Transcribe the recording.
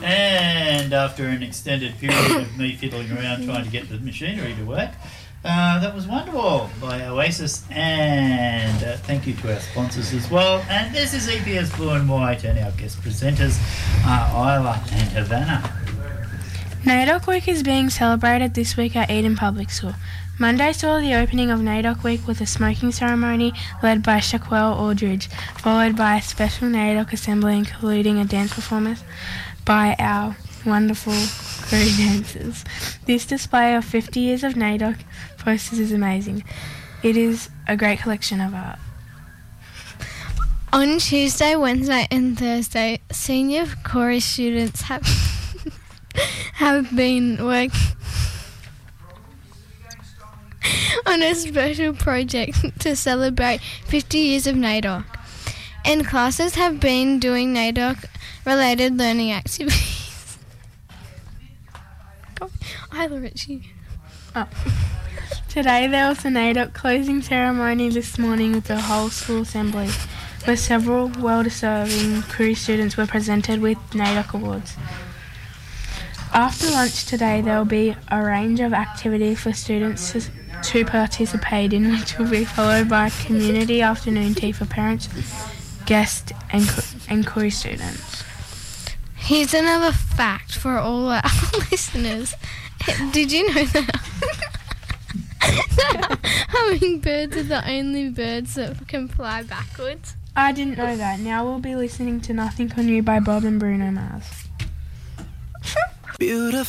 And after an extended period of me fiddling around trying to get the machinery to work, that was Wonderwall by Oasis. And thank you to our sponsors as well. And this is EPS Blue and White, and our guest presenters are Isla and Havana. NAIDOC Week is being celebrated this week at Eden Public School. Monday saw the opening of NAIDOC Week with a smoking ceremony led by Shaquelle Aldridge, followed by a special NAIDOC assembly including a dance performance by our wonderful crew dancers. This display of 50 years of NAIDOC posters is amazing. It is a great collection of art. On Tuesday, Wednesday and Thursday, senior chorus students have been working on a special project to celebrate 50 years of NAIDOC. And classes have been doing NAIDOC-related learning activities. Isla Ritchie. Today there was a NAIDOC closing ceremony this morning with the whole school assembly, where several well-deserving crew students were presented with NAIDOC awards. After lunch today, there will be a range of activities for students to participate in, which will be followed by a community afternoon tea for parents, guests and crew students. Here's another fact for all our listeners. Did you know that hummingbirds are the only birds that can fly backwards? I didn't know that. Now we'll be listening to Nothing on You by Bob and Bruno Mars. Beautiful.